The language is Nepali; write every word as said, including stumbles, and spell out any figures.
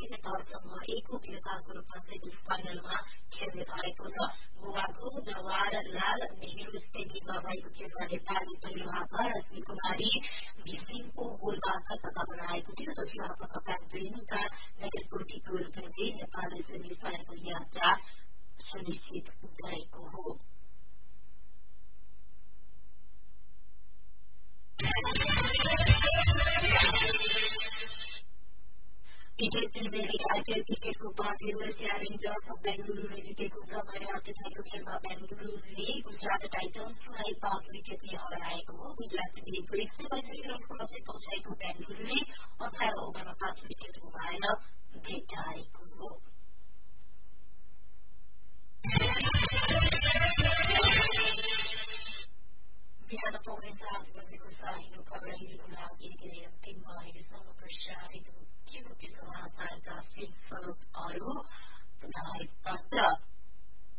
गएपछि नेपालसँग एकौं रूपमा सेमी फाइनलमा खेल्ने भएको छ। गोवाको जवाहरलाल नेहरू स्टेडियममा भएको खेलमा नेपालले पहिलो हाफमा रश्मि कुमारी घिसिङको गोलबाट पत्ता बनाएको थियो। दोस्रो हाफमा कप्तान रेणुका नगरकोटीको गोल गर्दै नेपालले सेमी फाइनल यात्रा सुनिश्चित गरेको हो। इंडियन प्रिमियर लीग आईपीएल क्रिकेटको पाँचौं च्यालेन्जर्स बेंगलुरूले जितेको छ। गएर भएको खेलमा बेंगलुरूले गुजरात टाइटन्सलाई पाँच विकेटले हराएको हो। गुजरातले दिएको एक सय पैसठी रनको लक्ष्य पहुँचाएको बेंगलुरूले अठार ओभरमा पाँच विकेट गुमाएर भेटाएको हो। बिहान पाउने सात बजेको साहिनो खबर अहिलेको लागि धेरै अन्तिममा अहिलेसम्म प्रसारित मुख्य मुख्य समाचारका शीर्षकहरू पुनः एकपल्ट।